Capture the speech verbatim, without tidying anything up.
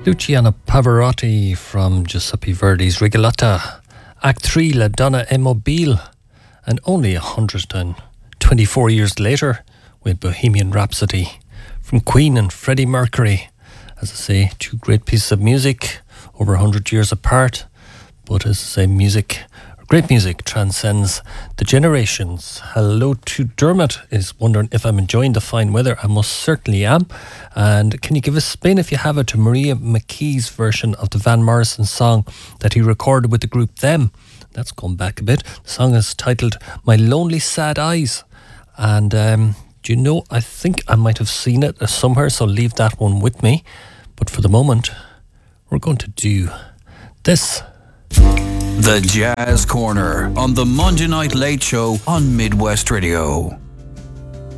Luciano Pavarotti from Giuseppe Verdi's Rigoletto, Act three, La Donna è Mobile, and only one hundred twenty-four years later with Bohemian Rhapsody from Queen and Freddie Mercury. As I say, two great pieces of music, over one hundred years apart, but as I say, music, great music transcends the generations. Hello to Dermot, is wondering if I'm enjoying the fine weather. I most certainly am. And can you give a spin, if you have it, to Maria McKee's version of the Van Morrison song that he recorded with the group Them? That's gone back a bit. The song is titled My Lonely Sad Eyes. And um, do you know, I think I might have seen it somewhere, so leave that one with me. But for the moment, we're going to do this. The Jazz Corner on the Monday Night Late Show on Midwest Radio.